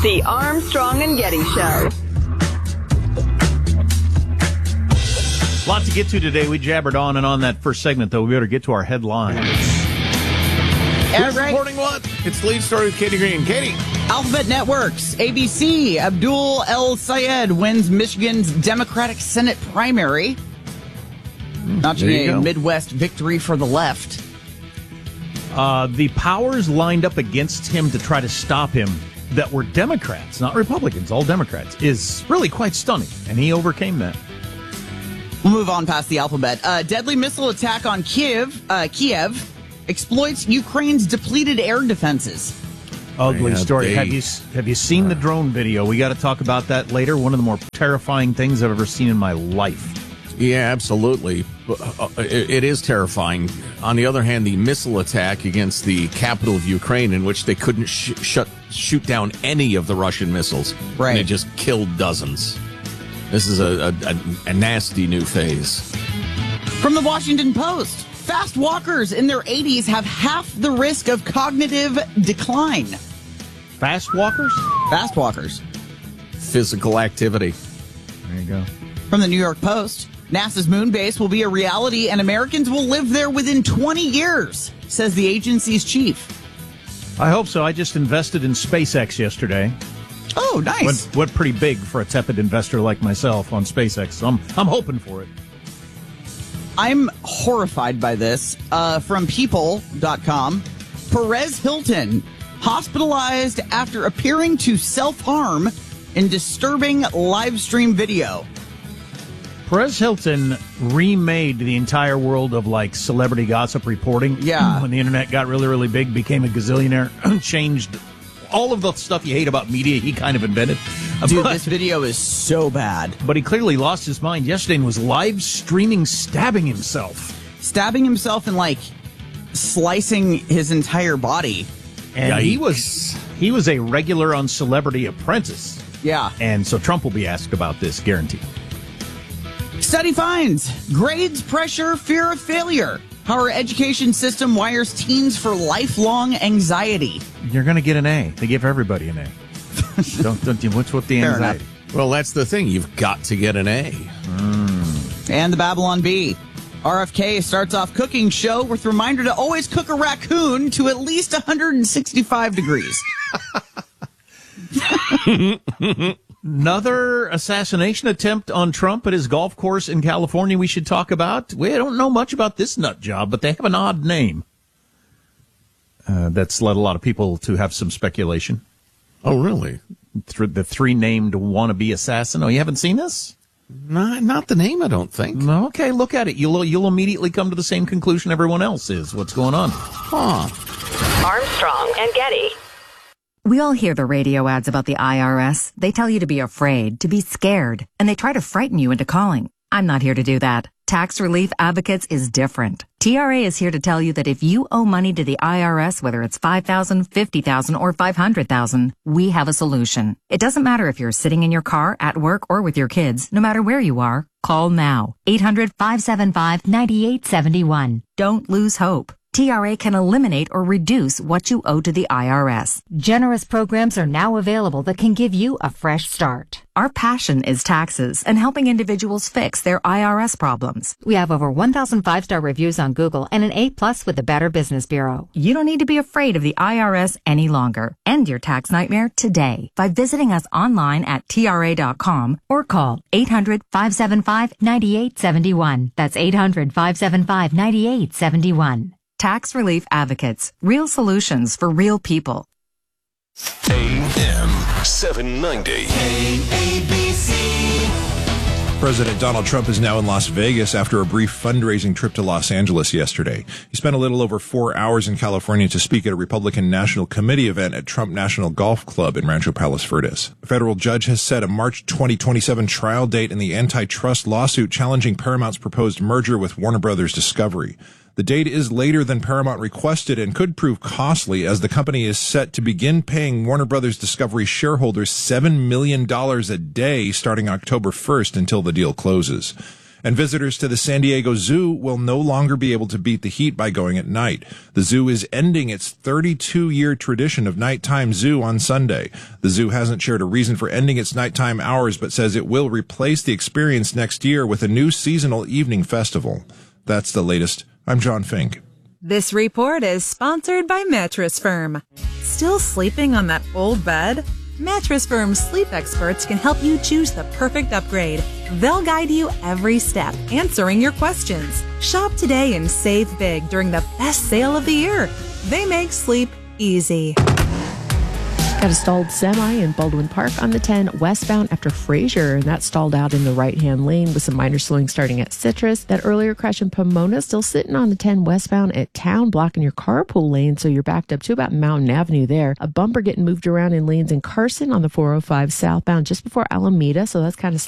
The Armstrong and Getty Show. Lot to get to today. We jabbered on and on that first segment, though. We better get to our headlines. Who's reporting what? It's Lead Story with Katie Green. Katie. Alphabet Networks, ABC, Abdul El Sayed wins Michigan's Democratic Senate primary. Notching a Midwest victory for the left. The powers lined up against him to try to stop him that were Democrats, not Republicans, all Democrats, is really quite stunning. And he overcame that. We'll move on past the alphabet. Deadly missile attack on Kiev exploits Ukraine's depleted air defenses. Ugly story. Have you seen the drone video? We got to talk about that later. One of the more terrifying things I've ever seen in my life. Yeah, absolutely. It is terrifying. On the other hand, the missile attack against the capital of Ukraine, in which they couldn't shoot down any of the Russian missiles. Right. And it just killed dozens. This is a nasty new phase. From the Washington Post, fast walkers in their 80s have half the risk of cognitive decline. Fast walkers? Fast walkers. Physical activity. There you go. From the New York Post, NASA's moon base will be a reality and Americans will live there within 20 years, says the agency's chief. I hope so. I just invested in SpaceX yesterday. Oh, nice. Went pretty big for a tepid investor like myself on SpaceX. So I'm hoping for it. I'm horrified by this. From People.com, Perez Hilton hospitalized after appearing to self-harm in disturbing live stream video. Perez Hilton remade the entire world of like celebrity gossip reporting. Yeah. When the internet got really, really big, became a gazillionaire, changed all of the stuff you hate about media, he kind of invented. Dude, this video is so bad. But he clearly lost his mind yesterday and was live streaming stabbing himself. Stabbing himself and like slicing his entire body. And he was a regular on Celebrity Apprentice. Yeah. And so Trump will be asked about this, guaranteed. Study finds grades, pressure, fear of failure. How our education system wires teens for lifelong anxiety. You're going to get an A. They give everybody an A. don't you? What's with the Fair anxiety? enough. Well, that's the thing. You've got to get an A. And the Babylon Bee. RFK starts off cooking show with reminder to always cook a raccoon to at least 165 degrees. Another assassination attempt on Trump at his golf course in California we should talk about. We don't know much about this nut job, but they have an odd name. That's led a lot of people to have some speculation. Oh, really? The three named wannabe assassin. Oh, you haven't seen this? Not the name, I don't think. No, okay, look at it. You'll immediately come to the same conclusion everyone else is. What's going on? Huh. Armstrong and Getty. We all hear the radio ads about the IRS. They tell you to be afraid, to be scared, and they try to frighten you into calling. I'm not here to do that. Tax Relief Advocates is different. TRA is here to tell you that if you owe money to the IRS, whether it's $5,000, $50,000, or $500,000, we have a solution. It doesn't matter if you're sitting in your car, at work, or with your kids. No matter where you are, call now. 800-575-9871. Don't lose hope. TRA can eliminate or reduce what you owe to the IRS. Generous programs are now available that can give you a fresh start. Our passion is taxes and helping individuals fix their IRS problems. We have over 1,000 5-star reviews on Google and an A+ with the Better Business Bureau. You don't need to be afraid of the IRS any longer. End your tax nightmare today by visiting us online at TRA.com or call 800-575-9871. That's 800-575-9871. Tax Relief Advocates. Real solutions for real people. AM 790. President Donald Trump is now in Las Vegas after a brief fundraising trip to Los Angeles yesterday. He spent a little over 4 hours in California to speak at a Republican National Committee event at Trump National Golf Club in Rancho Palos Verdes. A federal judge has set a March 2027 trial date in the antitrust lawsuit challenging Paramount's proposed merger with Warner Brothers Discovery. The date is later than Paramount requested and could prove costly, as the company is set to begin paying Warner Brothers Discovery shareholders $7 million a day starting October 1st until the deal closes. And visitors to the San Diego Zoo will no longer be able to beat the heat by going at night. The zoo is ending its 32-year tradition of nighttime zoo on Sunday. The zoo hasn't shared a reason for ending its nighttime hours, but says it will replace the experience next year with a new seasonal evening festival. That's the latest. I'm John Fink. This report is sponsored by Mattress Firm. Still sleeping on that old bed? Mattress Firm's sleep experts can help you choose the perfect upgrade. They'll guide you every step, answering your questions. Shop today and save big during the best sale of the year. They make sleep easy. Got a stalled semi in Baldwin Park on the 10 westbound after Fraser, and that stalled out in the right-hand lane with some minor slowing starting at Citrus. That earlier crash in Pomona still sitting on the 10 westbound at Town, blocking your carpool lane, so you're backed up to about Mountain Avenue there. A bumper getting moved around in lanes in Carson on the 405 southbound just before Alameda, so that's kind of